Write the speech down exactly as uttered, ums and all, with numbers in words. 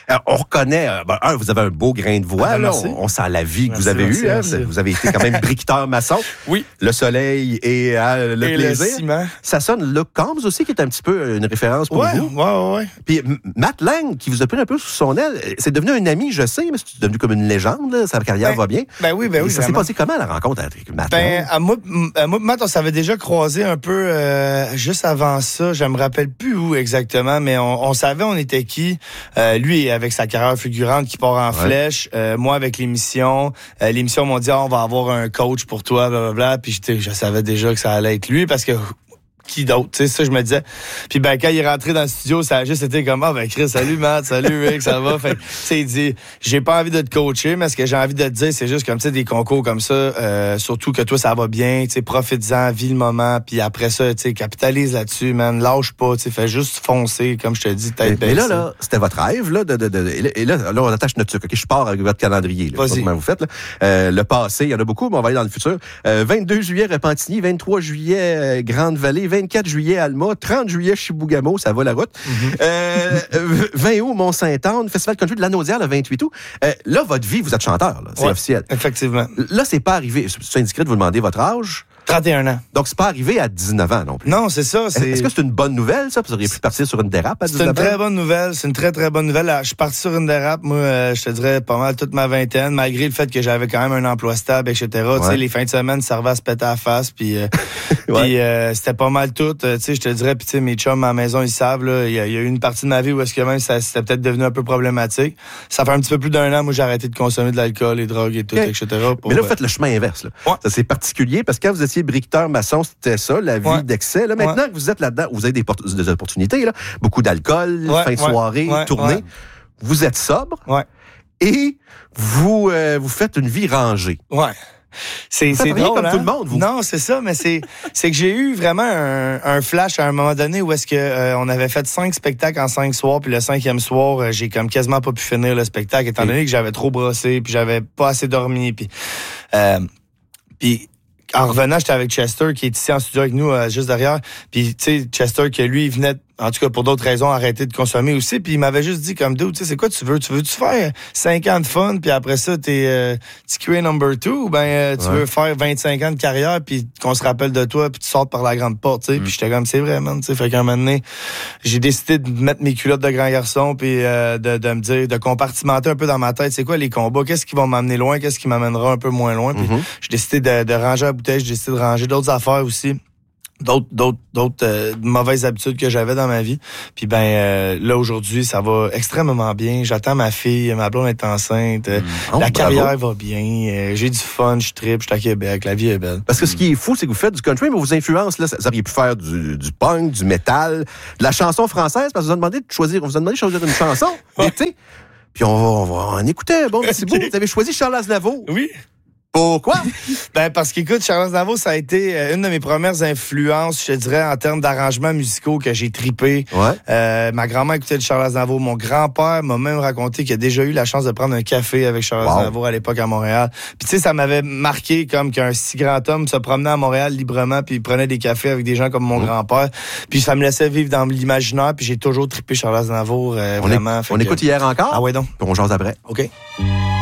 Alors, on reconnaît, euh, ben, un, vous avez un beau grain de voix, ah, là, on, on sent la vie merci, que vous avez merci, eue. Hein, merci. vous avez été quand même briqueteur maçon. Oui. Le soleil et euh, le et plaisir. le ciment. Ça sonne Luke Combs aussi, qui est un petit peu une référence pour ouais, vous. Ouais, ouais, ouais. Puis M- Matt Lang, qui vous a pris un peu sous son aile, c'est devenu un ami, je sais, mais c'est devenu comme une légende, là, sa carrière Ben, va bien. Ben oui, ben Et oui, ça s'est vraiment. passé comment, la rencontre avec Matt Ben, Lang? à moi, à moi, Matt, on s'avait déjà croisé un peu euh, juste avant ça. Je me rappelle plus où exactement, mais on, on savait on était qui. Euh, lui, avec sa carrière fulgurante qui part en Ouais. flèche. Euh, moi, avec l'émission. Euh, l'émission m'ont dit, ah, on va avoir un coach pour toi, blablabla. Puis j'étais, je savais déjà que ça allait être lui parce que... qui d'autre, tu sais, ça, je me disais. Puis ben, quand il est rentré dans le studio, ça a juste été comme, ah, ben, Chris, salut, Matt, salut, Rick, ça va? Fait tu sais, il dit, j'ai pas envie de te coacher, mais ce que j'ai envie de te dire, c'est juste comme, tu sais, des concours comme ça, euh, surtout que toi, ça va bien, tu sais, profite-en, vis le moment, puis après ça, tu sais, capitalise là-dessus, man, lâche pas, tu sais, fais juste foncer, comme je te dis, tête Mais, mais là, baissée. là, c'était votre rêve, là, de, de, de, et là, et là, là, on attache notre sucre. OK, je pars avec votre calendrier, là. Je sais pas Vas-y. comment vous faites, là. Euh, le passé, il y en a beaucoup, mais on va aller dans le futur. Euh, vingt-deux juillet, Repentigny, vingt-trois juillet, euh, Grande-Vallée, vingt-quatre juillet, Alma, trente juillet, Chibougamau, ça va la route. Mm-hmm. euh, vingt août, Mont-Saint-Anne, Festival Country de Lanaudière, le vingt-huit août. Euh, là, votre vie, vous êtes chanteur, là, c'est Ouais. officiel. Effectivement. Là, c'est pas arrivé. C'est indiscret de vous demander votre âge. trente et un ans. Donc, c'est pas arrivé à dix-neuf ans non plus. Non, c'est ça, c'est... Est-ce que c'est une bonne nouvelle, ça? Vous auriez pu partir sur une dérape à C'est dix-neuf une très ans? bonne nouvelle. C'est une très, très bonne nouvelle. Je suis parti sur une dérape, moi, euh, je te dirais, pas mal toute ma vingtaine, malgré le fait que j'avais quand même un emploi stable, et cetera. Tu sais, les fins de semaine, ça servait à se péter à la face, puis euh, Ouais. puis, euh, c'était pas mal tout. Euh, Tu sais, je te dirais, puis tu sais, mes chums à la maison, ils savent, là, il y, a- il y a eu une partie de ma vie où est-ce que même ça c'était peut-être devenu un peu problématique. Ça fait un petit peu plus d'un an, moi, j'ai arrêté de consommer de l'alcool, les drogues et tout, Ok. et cetera. pour, Mais là, vous euh, faites le chemin inverse. Là. Ouais. Ça, c'est particulier parce que quand vous étiez briqueteur maçon, c'était ça, la vie Ouais. d'excès. Là, maintenant Ouais. que vous êtes là-dedans, vous avez des, port- des opportunités, là, beaucoup d'alcool, Ouais, fin de ouais, soirée, ouais, tournée. ouais. Vous êtes sobre Ouais. et vous, euh, vous faites une vie rangée. Ouais. C'est, Vous c'est faites rien drôle, comme hein? tout le monde, vous. Non, c'est ça, mais c'est, c'est que j'ai eu vraiment un, un flash à un moment donné où est-ce que euh, on avait fait cinq spectacles en cinq soirs, puis le cinquième soir, euh, j'ai comme quasiment pas pu finir le spectacle, étant donné que j'avais trop brossé, puis j'avais pas assez dormi, puis euh, puis en revenant, j'étais avec Chester qui est ici en studio avec nous, euh, juste derrière, puis tu sais, Chester que lui, il venait en tout cas pour d'autres raisons, arrêter de consommer aussi. Puis il m'avait juste dit comme dude, tu sais, c'est quoi tu veux? Tu veux-tu faire cinq ans de fun, puis après ça, t'es euh, T Q A number two, ou ben euh, tu Ouais. veux faire vingt-cinq ans de carrière, puis qu'on se rappelle de toi, puis tu sortes par la grande porte, tu sais. Mm. Puis j'étais comme, c'est vrai, man, tu sais. Fait qu'un moment donné, j'ai décidé de mettre mes culottes de grand garçon, puis euh, de, de me dire, de compartimenter un peu dans ma tête, c'est quoi les combats? Qu'est-ce qui va m'amener loin? Qu'est-ce qui m'amènera un peu moins loin? Puis Mhm. j'ai décidé de, de ranger la bouteille, j'ai décidé de ranger d'autres affaires aussi. D'autres, d'autres, d'autres euh, mauvaises habitudes que j'avais dans ma vie. Puis ben euh, là aujourd'hui, ça va extrêmement bien. J'attends ma fille, ma blonde est enceinte. euh, Oh, la bravo. carrière va bien. euh, j'ai du fun, je tripe, je suis à Québec, la vie est belle. Parce que ce qui est fou, c'est que vous faites du country, mais vos influences, là, ça, ça aurait pu faire du, du punk, du métal, de la chanson française, parce que vous avez demandé de choisir, on vous a demandé de choisir une chanson d'été. Puis on va, on va en écouter un bon petit bout. Vous avez choisi Charles Aznavour. Oui. Pourquoi? Ben parce qu'écoute, Charles Aznavour, ça a été euh, une de mes premières influences, je te dirais, en termes d'arrangements musicaux que j'ai trippé. Ouais. Euh, ma grand-mère écoutait du Charles Aznavour. Mon grand-père m'a même raconté qu'il a déjà eu la chance de prendre un café avec Charles Wow. Aznavour à l'époque à Montréal. Puis tu sais, ça m'avait marqué comme qu'un si grand homme se promenait à Montréal librement puis il prenait des cafés avec des gens comme mon Mm. grand-père. Puis ça me laissait vivre dans l'imaginaire. Puis j'ai toujours trippé Charles Aznavour, euh, On, vraiment. éc- Fait on que- écoute hier encore. Ah ouais donc. Puis on jase après. OK.